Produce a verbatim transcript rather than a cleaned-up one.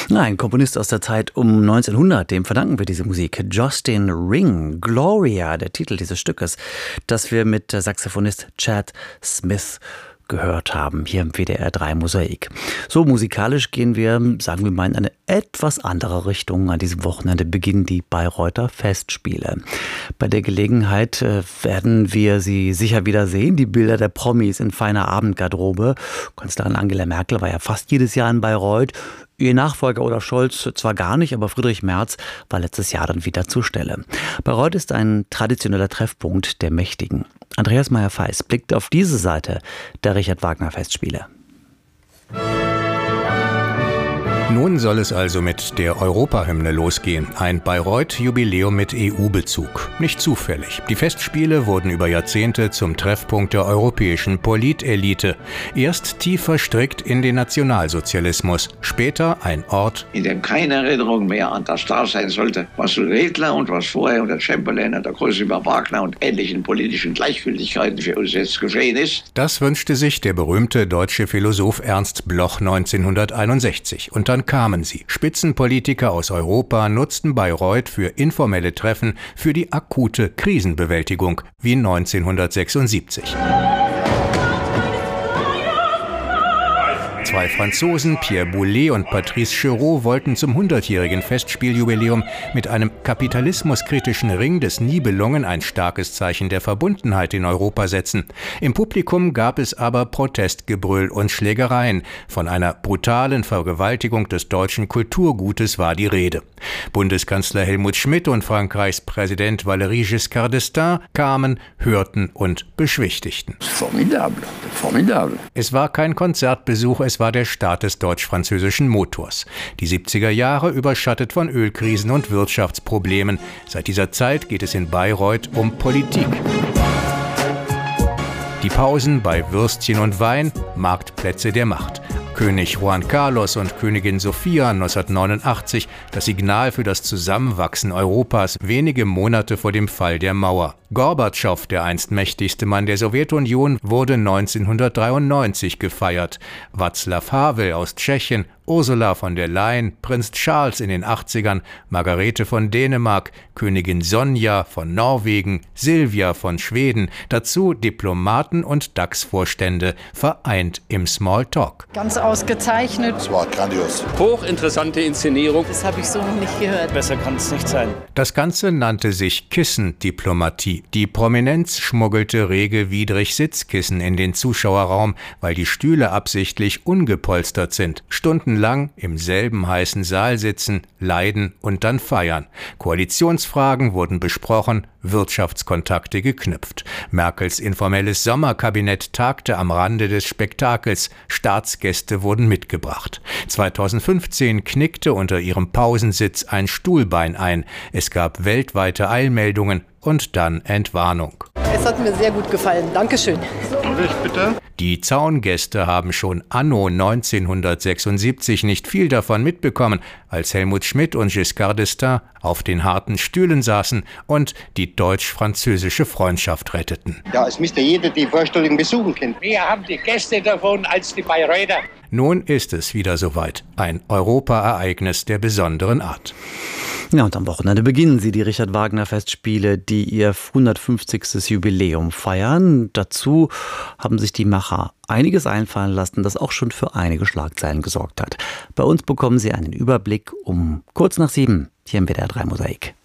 Ein Komponist aus der Zeit um neunzehnhundert, dem verdanken wir diese Musik. Jostein Ring, Gloria, der Titel dieses Stückes, das wir mit Saxophonist Chad Smith gehört haben, hier im W D R drei Mosaik. So musikalisch gehen wir, sagen wir mal, in eine etwas andere Richtung. An diesem Wochenende beginnen die Bayreuther Festspiele. Bei der Gelegenheit werden wir sie sicher wieder sehen, die Bilder der Promis in feiner Abendgarderobe. Kanzlerin Angela Merkel war ja fast jedes Jahr in Bayreuth. Ihr Nachfolger Olaf Scholz zwar gar nicht, aber Friedrich Merz war letztes Jahr dann wieder zur Stelle. Bayreuth ist ein traditioneller Treffpunkt der Mächtigen. Andreas Meyer-Feist blickt auf diese Seite der Richard-Wagner-Festspiele. Nun soll es also mit der Europahymne losgehen. Ein Bayreuth-Jubiläum mit E U-Bezug. Nicht zufällig. Die Festspiele wurden über Jahrzehnte zum Treffpunkt der europäischen Politelite. Erst tief verstrickt in den Nationalsozialismus. Später ein Ort, in dem keine Erinnerung mehr an das da sein sollte, was Redler und was vorher unter Chamberlain und der Cosima Wagner und ähnlichen politischen Gleichgültigkeiten für uns jetzt geschehen ist. Das wünschte sich der berühmte deutsche Philosoph Ernst Bloch neunzehnhunderteinundsechzig. Und dann kamen sie. Spitzenpolitiker aus Europa nutzten Bayreuth für informelle Treffen für die akute Krisenbewältigung, wie neunzehnhundertsechsundsiebzig. Zwei Franzosen, Pierre Boulez und Patrice Chéreau, wollten zum hundertjährigen Festspieljubiläum mit einem kapitalismuskritischen Ring des Nibelungen ein starkes Zeichen der Verbundenheit in Europa setzen. Im Publikum gab es aber Protestgebrüll und Schlägereien. Von einer brutalen Vergewaltigung des deutschen Kulturgutes war die Rede. Bundeskanzler Helmut Schmidt und Frankreichs Präsident Valéry Giscard d'Estaing kamen, hörten und beschwichtigten. Formidable, formidable. Es war kein Konzertbesuch, es war der Start des deutsch-französischen Motors. Die siebziger Jahre überschattet von Ölkrisen und Wirtschaftsproblemen. Seit dieser Zeit geht es in Bayreuth um Politik. Die Pausen bei Würstchen und Wein, Marktplätze der Macht. König Juan Carlos und Königin Sophia neunzehnhundertneunundachtzig, das Signal für das Zusammenwachsen Europas wenige Monate vor dem Fall der Mauer. Gorbatschow, der einst mächtigste Mann der Sowjetunion, wurde neunzehnhundertdreiundneunzig gefeiert. Václav Havel aus Tschechien, Ursula von der Leyen, Prinz Charles in den achtzigern, Margarete von Dänemark, Königin Sonja von Norwegen, Silvia von Schweden, dazu Diplomaten und DAX-Vorstände, vereint im Smalltalk. Ganz ausgezeichnet. Das war grandios. Hochinteressante Inszenierung. Das habe ich so noch nicht gehört. Besser kann es nicht sein. Das Ganze nannte sich Kissendiplomatie. Die Prominenz schmuggelte regelwidrig Sitzkissen in den Zuschauerraum, weil die Stühle absichtlich ungepolstert sind. Stundenlang im selben heißen Saal sitzen, leiden und dann feiern. Koalitionsfragen wurden besprochen, Wirtschaftskontakte geknüpft. Merkels informelles Sommerkabinett tagte am Rande des Spektakels. Staatsgäste wurden mitgebracht. zweitausendfünfzehn knickte unter ihrem Pausensitz ein Stuhlbein ein. Es gab weltweite Eilmeldungen und dann Entwarnung. Es hat mir sehr gut gefallen. Dankeschön. Ich bitte. Die Zaungäste haben schon anno neunzehnhundertsechsundsiebzig nicht viel davon mitbekommen, als Helmut Schmidt und Giscard d'Estaing auf den harten Stühlen saßen und die deutsch-französische Freundschaft retteten. Ja, es müsste jeder die Vorstellung besuchen können. Wir haben die Gäste davon als die Bayreuther. Nun ist es wieder soweit. Ein Europaereignis der besonderen Art. Ja, und am Wochenende beginnen sie, die Richard-Wagner-Festspiele, die ihr hundertfünfzigstes Jubiläum feiern. Dazu haben sich die Macher einiges einfallen lassen, das auch schon für einige Schlagzeilen gesorgt hat. Bei uns bekommen Sie einen Überblick um kurz nach sieben hier im W D R drei Mosaik.